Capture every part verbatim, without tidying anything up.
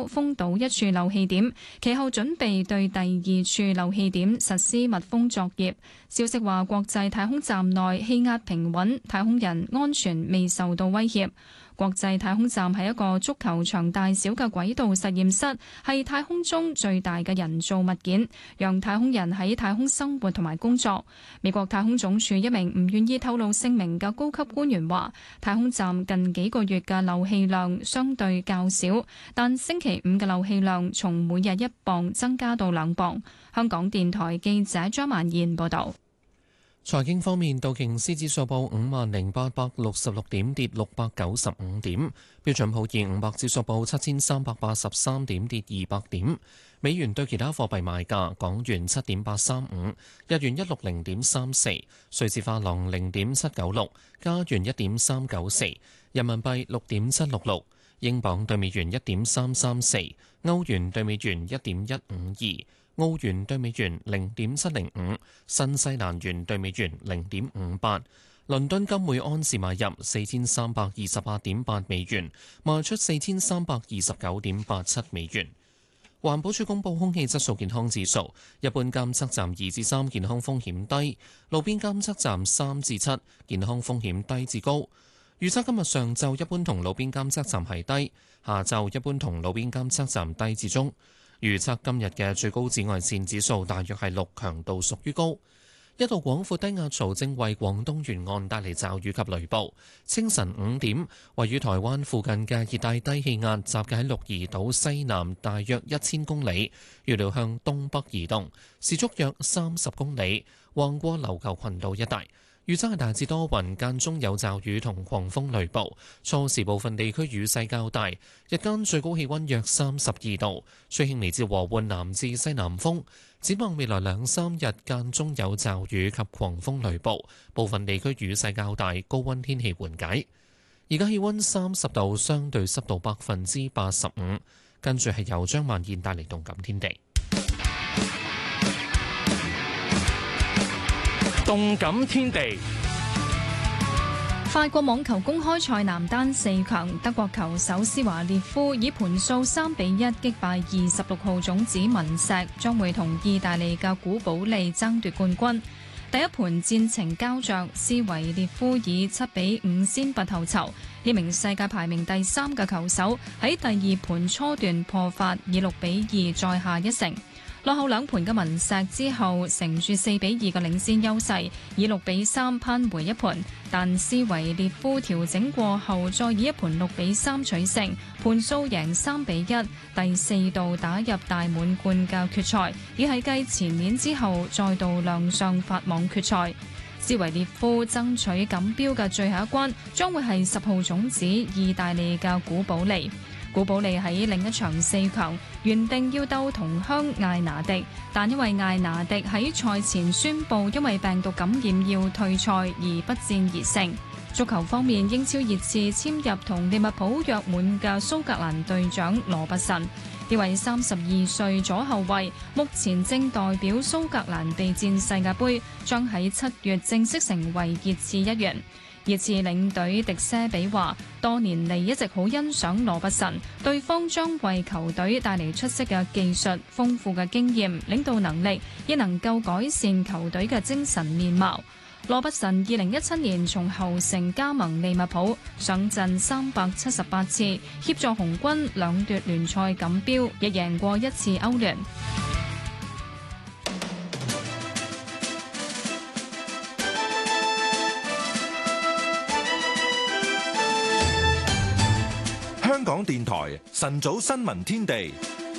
洲封堵一處漏氣點，其後準備對第二處漏氣點實施密封作業。消息話，國際太空站內氣壓平穩，太空人安全未受到威脅。國際太空站係一個足球場大小嘅軌道實驗室，係太空中最大嘅人造物件，讓太空人喺太空生活同埋工作。美國太空總署一名唔願意透露姓名嘅高級官員話，太空站近幾個月嘅漏氣量相對較少，但星期五嘅漏氣量從每日一磅增加到兩磅。香港電台記者張曼燕報道。 財經方面，道瓊斯指數報五萬零八百六十六點，跌六百九十五點；標準普爾五百指數報七千三百八十三點，跌二百點。美元對其他貨幣賣價：港元七點八三五，日元一六零點三四，瑞士法郎零點七九六，加元一點三九四，人民幣六點七六六，英鎊對美元一點三三四，歐元對美元一點一五二。澳元對美元零點七零五，新西蘭元對美元零點五八。倫敦金每安士買入四千三百二十八點八美元，賣出四千三百二十九點八七美元。環保署公布空氣質素健康指數，一般監測站二至三，健康風險低；路邊監測站三至七，健康風險低至高。預測今日上晝一般同路邊監測站係低，下晝一般同路邊監測站低至中。預測今日嘅最高紫外線指數大約係六，強度屬於高。一道廣闊低壓槽正為廣東沿岸帶嚟驟雨及雷暴。清晨五點，位於台灣附近嘅熱帶低氣壓集結喺鹿兒島西南大約一千公里，預料向東北移動，時速約三十公里，橫過琉球群島一帶。預測係大致多雲，間中有驟雨同狂風雷暴，初時部分地區雨勢較大，日間最高氣溫約三十二度，吹輕微至和緩南至西南風。展望未來兩三日，間中有驟雨及狂風雷暴，部分地區雨勢較大，高溫天氣緩解。而家氣溫三十度，相對濕度百分之八十五。跟住係由張曼燕帶嚟動感天地。 動感天地， 法國網球公開賽男單四強，德國球手施華列夫以盤數三比一擊敗二十六號種子文石，將會同意大利嘅古保利爭奪冠軍。第一盤戰情膠着，施維列夫以七比五先拔頭籌。呢名世界排名第三嘅球手喺第二盤初段破發，以六比二再下一城。落後兩盤嘅文石之後，乘住四比二嘅領先優勢，以六比三扳回一盤。但施維列夫調整過後，再以一盤六比三取勝，盤數贏三比一，第四度打入大滿貫嘅決賽，亦係繼前年之後再度亮相法網決賽。施維列夫爭取錦標嘅最後一關，將會係十號種子意大利嘅古保利。古保利喺另一場四強原定要鬥同鄉艾拿迪，但因為艾拿迪喺賽前宣布因為病毒感染要退賽而不戰而勝。足球方面，英超熱刺簽入同利物浦約滿嘅蘇格蘭隊長羅拔臣，呢位三十二歲左後衛目前正代表蘇格蘭備戰世界盃，將喺七月正式成為熱刺一員。熱刺領隊迪些比話，多年嚟一直好欣賞羅拔臣，對方將為球隊帶嚟出色嘅技術、豐富嘅經驗、領導能力，亦能夠改善球隊嘅精神面貌。羅拔臣二零一七年從後城加盟利物浦，上陣三百七十八次，協助紅軍兩奪聯賽錦標，亦贏過一次歐聯。 香港電台晨早新聞天地，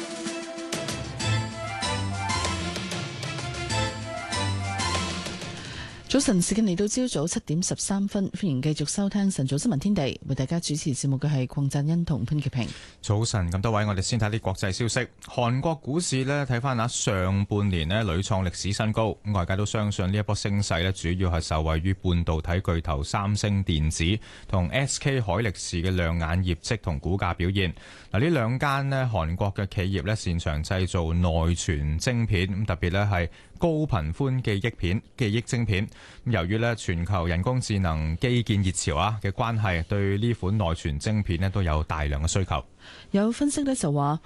早晨時間嚟到朝早七點十三分，歡迎繼續收聽晨早新聞天地，為大家主持節目嘅係鄺振恩同潘潔平。 早晨，咁多位，我哋先睇啲國際消息。韓國股市呢，睇翻下上半年呢，屢創歷史新高，外界都相信呢一波升勢呢，主要係受惠於半導體巨頭三星電子同 S K 海力士嘅亮眼業績同股價表現。嗱，呢兩間呢，韓國嘅企業呢，擅長製造內存晶片，咁特別呢係高頻寬記憶片、記憶晶片。由於咧全球人工智能基建熱潮啊嘅關係，對呢款內存晶片咧都有大量嘅需求。 有分析咧就話，